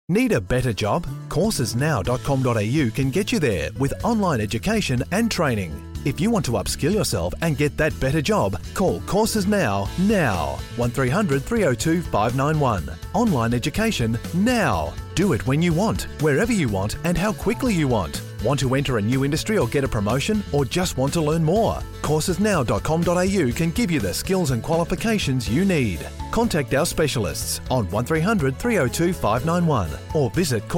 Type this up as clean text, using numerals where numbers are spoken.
Need a better job? Coursesnow.com.au can get you there with online education and training. If you want to upskill yourself and get that better job, call Courses Now. 1300 302 591. Online education now. Do it when you want, wherever you want and how quickly you want. Want to enter a new industry or get a promotion, or just want to learn more? Coursesnow.com.au can give you the skills and qualifications you need. Contact our specialists on 1300 302 591 or visit